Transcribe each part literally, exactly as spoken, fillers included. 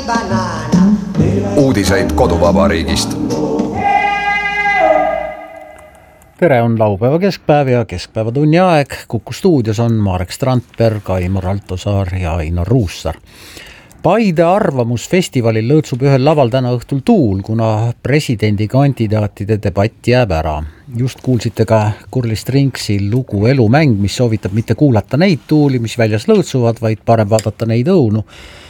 Uudiseid koduvabariigist. Tere, on laupäeva keskpäev ja keskpäeva tunni aeg. Kuku stuudios on Marek Strandberg, Aimar Altosaar ja Ainar Ruussaar. Paide arvamusfestivalil lõõtsub ühel laval täna õhtul tuul, kuna presidendikandidaatide debatt jääb ära. Just kuulsite ka Kurli Stringsi lugu Elumäng, mis soovitab mitte kuulata neid tuuli, mis väljas lõõtsuvad, vaid parem vaadata neid õunu,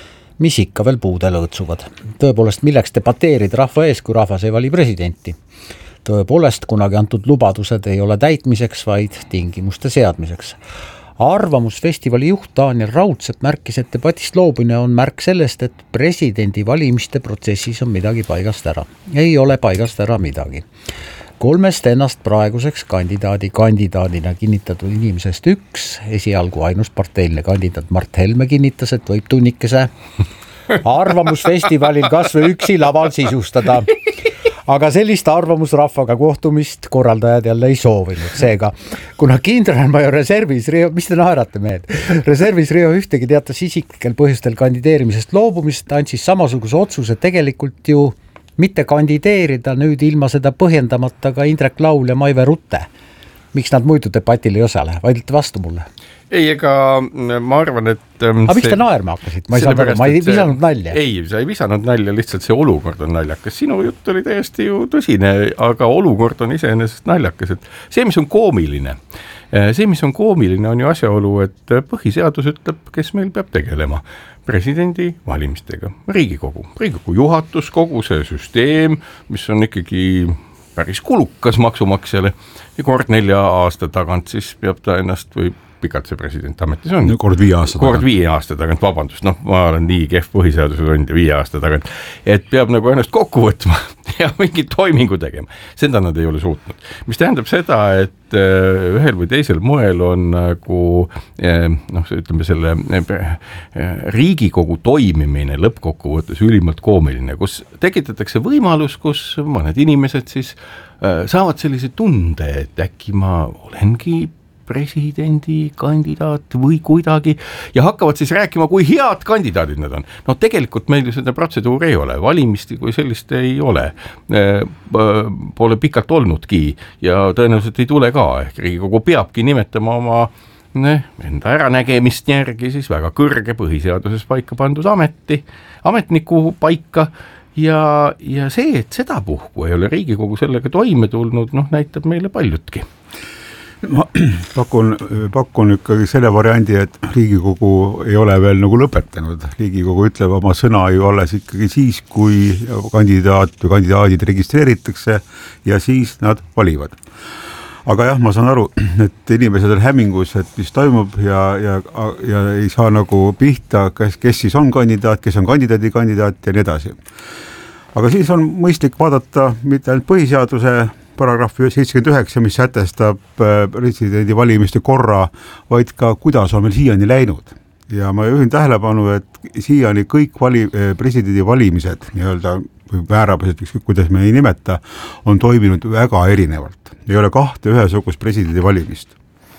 mis ikka veel puude lõõtsuvad. Tõepoolest, milleks debateerida rahva ees, kui rahvas ei vali presidenti? Tõepoolest, kunagi antud lubadused ei ole täitmiseks, vaid tingimuste seadmiseks. Arvamusfestivali juht Daniel Raudsepp märkis, et debatist loobune on märk sellest, et presidendi valimiste protsessis on midagi paigast ära. Ei ole paigast ära midagi. Kolmest ennast praeguseks kandidaadi kandidaadina kinnitatud inimesest üks, esialgu ainus parteiline kandidaat Mart Helme kinnitas, et võib tunnikese arvamusfestivalil kas või üksi laval sisustada. Aga sellist arvamusrahvaga kohtumist korraldajad jälle ei soovinud. Seega, kuna kindralmajor reservis Rio, mis te naerate mehed? Reservis Rio ühtegi teatas isiklikel põhjustel kandideerimisest loobumist, andsis samasuguse otsuse tegelikult ju mitte kandideerida nüüd ilma seda põhjendamata ka Indrek Laul ja Maive Rutte. Miks nad muidu debatil ei osale? Vaidlete vastu mulle? Ei, ega ma arvan, et... Aga miks te naerma hakkasid? Ma ei, saanud, ma ei visanud nalja. Ei, sa ei visanud nalja, lihtsalt see olukord on naljakas. Sinu jutt oli täiesti ju tõsine, aga olukord on iseenesest naljakas. Et see, mis on koomiline, see, mis on koomiline, on ju asjaolu, et põhiseadus ütleb, kes meil peab tegelema presidendi valimistega. Riigikogu, Riigikogu juhatus, kogu see süsteem, mis on ikkagi päris kulukas maksumaksjale ja kord nelja aasta tagant siis peab ta ennast või pikalt see president ametis on. Kord viie aasta tagant. Kord viie aasta tagant, vabandust, noh, ma olen nii kehv põhiseaduse tund viie aasta tagant, et peab nagu ennast kokku võtma ja mingi toimingu tegema. Seda nad ei ole suutnud. Mis tähendab seda, et ühel või teisel moel on nagu, noh, ütleme selle Riigikogu toimimine lõppkokkuvõttes ülimalt koomiline, kus tekitatakse võimalus, kus mõned inimesed siis saavad sellise tunde, et äkki ma olengi presidendi kandidaat või kuidagi ja hakkavad siis rääkima, kui head kandidaadid nad on. No tegelikult meil ju seda protseduuri ei ole, valimist kui sellist ei ole, pole pikalt olnudki ja tõenäoliselt ei tule ka, ehk Riigikogu peabki nimetama oma ne, enda äranägemist järgi siis väga kõrge põhiseaduses paika pandud ameti, ametniku paika ja, ja see, et seda puhku ei ole Riigikogu sellega toime tulnud, noh, näitab meile paljutki. Ma pakun, pakun ikkagi selle variandi, et Riigikogu ei ole veel nagu lõpetanud. Riigikogu ütleb oma sõna ju alles ikkagi siis, kui kandidaat või kandidaadid registreeritakse ja siis nad valivad. Aga jah, ma saan aru, et inimesed on hämmingus, et mis toimub ja, ja, ja ei saa nagu pihta, kes, kes siis on kandidaat, kes on kandidaadi kandidaat ja nii edasi. Aga siis on mõistlik vaadata mitte ainult põhiseaduse paragrahv seitsekümmend üheksa, mis sätestab presidendi valimiste korra, vaid ka kuidas on meil siiani läinud. Ja ma juhin tähelepanu, et siiani kõik vali, presidendi valimised, nii-öelda väärabased, kuidas me ei nimeta, on toiminud väga erinevalt. Ei ole kahte ühesugust presidendi valimist.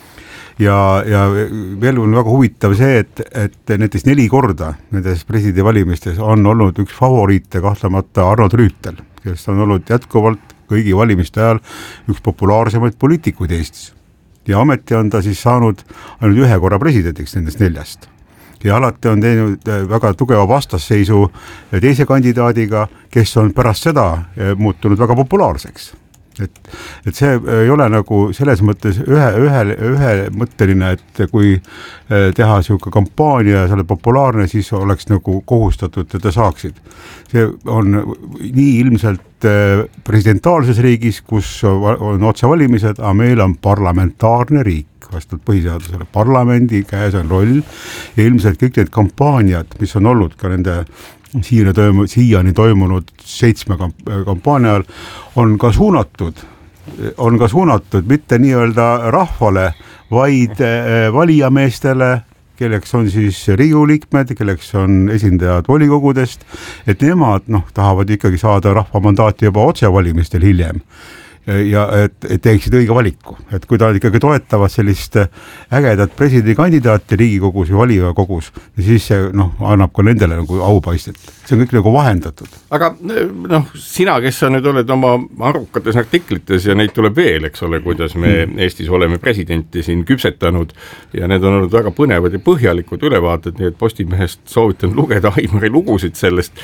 Ja, ja veel on väga huvitav see, et, et näiteks neli korda nendes presidendi valimistes on olnud üks favoriite kahtlemata Arnold Rüütel, kes on olnud jätkuvalt kõigi valimiste ajal üks populaarsemaid poliitikuid Eestis. Ja ameti on ta siis saanud ainult ühe korra presidendiks nendest neljast. Ja alati on teinud väga tugeva vastasseisu teise kandidaadiga, kes on pärast seda muutunud väga populaarseks. Et, et see ei ole nagu selles mõttes ühe, ühe, ühe mõtteline, et kui teha siuke kampaania ja sa oled populaarne, siis oleks nagu kohustatud, et ta saaksid. See on nii ilmselt presidentaalses riigis, kus on otsevalimised, aga meil on parlamentaarne riik, vastavalt põhiseadusele. Parlamendi käes on roll ja ilmselt kõik need kampaaniad, mis on olnud ka nende Siiani, toimu, siiani toimunud seitsme kampaania ajal on ka suunatud, on ka suunatud mitte nii-öelda rahvale, vaid valijameestele, kelleks on siis Riigikogu liikmed, kelleks on esindajad volikogudest, et nemad noh, tahavad ikkagi saada rahva mandaati juba otsevalimistel hiljem. ja et, et teeksid õige valiku, et kui ta ikkagi toetavad sellist ägedat presidendikandidaati Riigikogus ja valiva kogus, siis see noh, annab ka nendele nagu aupaistet. See on kõik nagu vahendatud. Aga noh, sina, kes sa nüüd oled oma arukates artiklites ja neid tuleb veel, eks ole, kuidas me mm. Eestis oleme presidenti siin küpsetanud ja need on olnud väga põnevad ja põhjalikud ülevaated, nii et Postimehest soovitan lugeda Aimari lugusid sellest.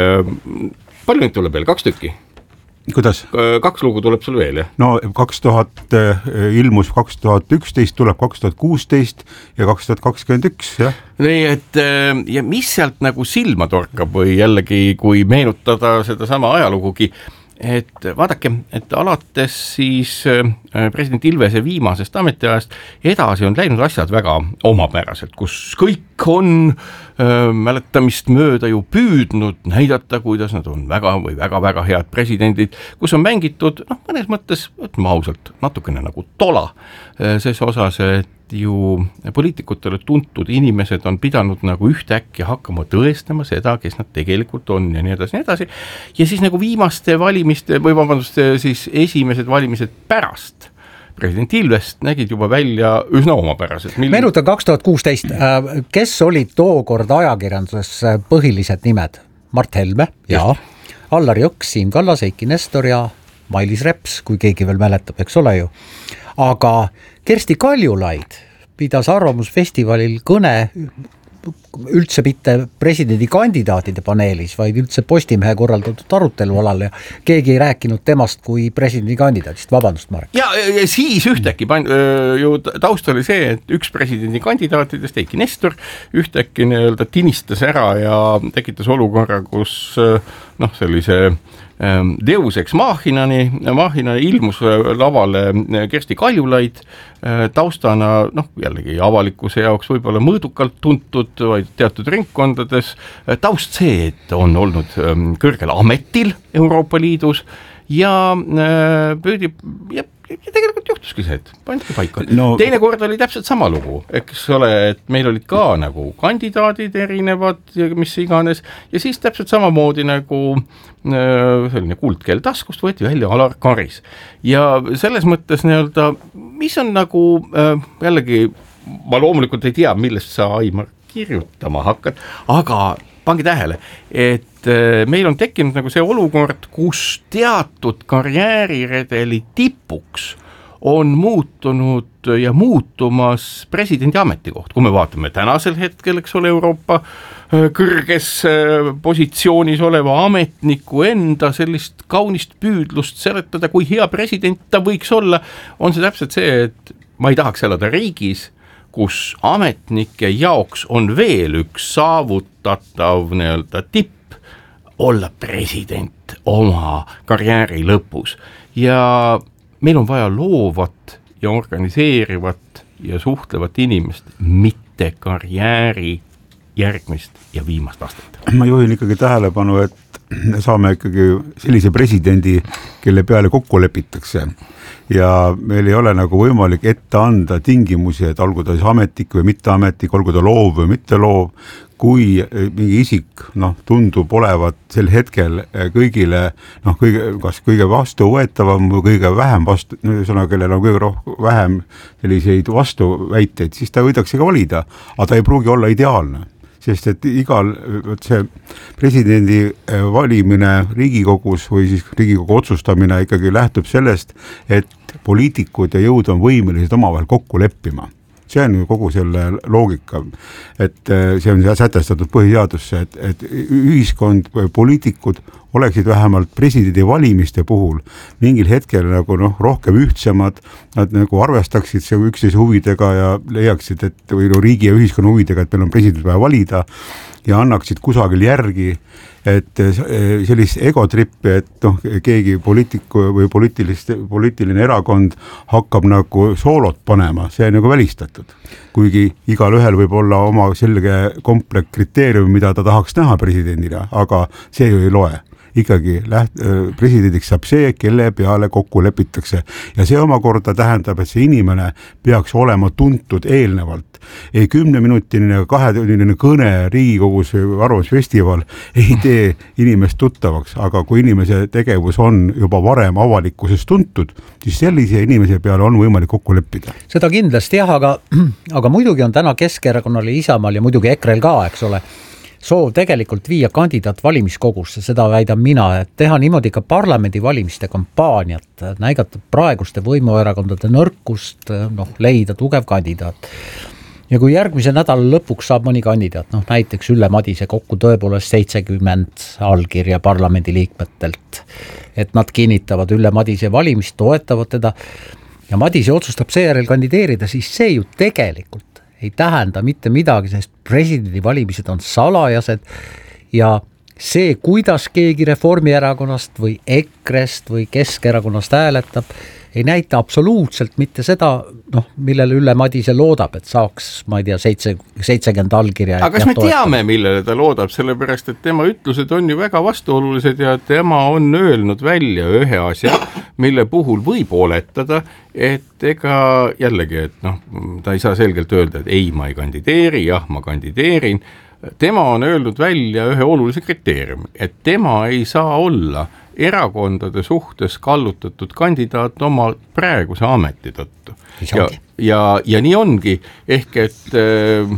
Palju nüüd tuleb veel? Kaks tükki? Kuidas? Kaks lugu tuleb sul veel, jah? No kaks tuhat ilmus kaks tuhat üksteist, tuleb kaks tuhat kuusteist ja kaks tuhat kakskümmend üks, jah? Nii, et ja mis sealt nagu silma torkab või jällegi, kui meenutada seda sama ajalugugi, et vaadake, et alates siis president Ilvese viimasest ametiajast edasi on läinud asjad väga omapäraselt, kus kõik on öö, mäletamist mööda ju püüdnud näidata, kuidas nad on väga või väga-väga head presidendid, kus on mängitud, noh, mõnes mõttes, ütleme ausalt, natukene nagu tola ses osas, et ju poliitikutele tuntud inimesed on pidanud nagu ühtäkki hakkama tõestama seda, kes nad tegelikult on ja nii edasi, nii edasi. Ja siis nagu viimaste valimiste või vabandust, siis esimesed valimised pärast president Ilvest nägid juba välja üsna omapärased. Mil... Meenutan kaks tuhat kuusteist, kes olid tookord ajakirjanduses põhilised nimed? Mart Helme, jaa, Allar Jõks, Siim Kallas, Eiki Nestor ja Mailis Reps, kui keegi veel mäletab, eks ole ju. Aga Kersti Kaljulaid pidas arvamusfestivalil kõne üldse mitte presidendikandidaatide paneelis, vaid üldse Postimehe korraldatud arutelu alal ja keegi ei rääkinud temast kui presidendikandidaatist. Vabandust, Marek. Ja, ja siis ühtäkki ju taust oli see, et üks presidendikandidaatidest, Eiki Nestor, ühtäkki nii-öelda tinistas ära ja tekitas olukorra, kus noh, sellise Deus ex machinani, machinani ilmus lavale Kersti Kaljulaid taustana, noh jällegi avalikkuse jaoks võib-olla mõõdukalt tuntud, vaid teatud ringkondades taust see, et on olnud kõrgel ametil Euroopa Liidus ja püüdi ja ja tegelikult juhtuski see, et pandki paika. No, teine kord oli täpselt sama lugu, eks ole, et meil olid ka nagu kandidaadid erinevad ja mis iganes ja siis täpselt samamoodi nagu selline kuldkeel taskust võeti välja Alar Karis. Ja selles mõttes nii-öelda, mis on nagu jällegi, ma loomulikult ei tea, millest sa, Aimar, kirjutama hakkad, aga pange tähele, et meil on tekkinud nagu see olukord, kus teatud karjääriredeli tipuks on muutunud ja muutumas presidendi ametikoht. Kui me vaatame tänasel hetkel, eks ole, Euroopa kõrges positsioonis oleva ametniku enda sellist kaunist püüdlust seletada, kui hea president ta võiks olla, on see täpselt see, et ma ei tahaks elada riigis, kus ametnike jaoks on veel üks saavutatav nii-öelda tipp olla president oma karjääri lõpus. Ja meil on vaja loovat ja organiseerivat ja suhtlevat inimest, mitte karjääri järgmist ja viimast astet. Ma juhin ikkagi tähelepanu, et saame ikkagi sellise presidendi, kelle peale kokku lepitakse ja meil ei ole nagu võimalik ette anda tingimusi, et olgu ta siis ametnik või mitte ametnik, olgu ta loov või mitte loov, kui mingi isik noh, tundub olevat sel hetkel kõigile, noh, kõige, kas kõige vastuvõetavam või kõige vähem vastu, sõna, kellel on kõige rohkem vähem selliseid vastuväiteid, siis ta võidakse ka valida, aga ta ei pruugi olla ideaalne. Sest et igal see presidendi valimine Riigikogus või siis Riigikogu otsustamine ikkagi lähtub sellest, et poliitikud ja jõud on võimelised omavahel kokku leppima. See on ju kogu selle loogika, et see on sätestatud põhiseadusse, et, et ühiskond või poliitikud oleksid vähemalt presidendi valimiste puhul mingil hetkel nagu noh, rohkem ühtsemad, nad nagu arvestaksid see üksteise huvidega ja leiaksid, et või no riigi ja ühiskonna huvidega, et meil on president vaja valida ja annaksid kusagil järgi, et sellist egotrippi, et noh, keegi poliitiku või poliitilist, poliitiline erakond hakkab nagu soolot panema, see on nagu välistatud. Kuigi igal ühel võib olla oma selge komplekt kriteerium, mida ta tahaks näha presidendina, aga see ju ei loe. ikkagi läht-, presidendiks saab see, kelle peale kokku lepitakse ja see omakorda tähendab, et see inimene peaks olema tuntud eelnevalt. Ei kümneminutiline kahetunnine kõne Riigikogus arvamusfestival ei tee inimest tuttavaks, aga kui inimese tegevus on juba varem avalikkuses tuntud, siis sellise inimese peale on võimalik kokku leppida. Seda kindlasti jah, aga, aga muidugi on täna Keskerakonnal ja Isamaal ja muidugi Ekrel ka, eks ole, soov tegelikult viia kandidaat valimiskogusse, seda väidan mina, et teha niimoodi ka parlamendi valimiste kampaaniat, näigata praeguste võimuerakondade nõrkust, noh, leida tugev kandidaat. Ja kui järgmise nädala lõpuks saab mõni kandidaat, noh näiteks Ülle Madise kokku tõepoolest seitsekümmend allkirja parlamendi liikmetelt, et nad kinnitavad Ülle Madise valimist, toetavad teda ja Madise otsustab seejärel kandideerida, siis see ju tegelikult ei tähenda mitte midagi, sest presidendi valimised on salajased ja see, kuidas keegi Reformierakonnast või Ekrest või Keskerakonnast hääletab, ei näita absoluutselt mitte seda, noh, millele Ülle Madise loodab, et saaks, ma ei tea, seitse, seitsekümmend allkirja. Aga kas me toetab? Teame, millele ta loodab, sellepärast, et tema ütlused on ju väga vastuolulised ja tema on öelnud välja ühe asja, mille puhul võib oletada, et ega jällegi, et noh, ta ei saa selgelt öelda, et ei, ma ei kandideeri, jah, ma kandideerin. Tema on öelnud välja ühe olulise kriteeriumi, et tema ei saa olla erakondade suhtes kallutatud kandidaat oma praeguse ameti tõttu. Ja, ja, ja nii ongi, ehk et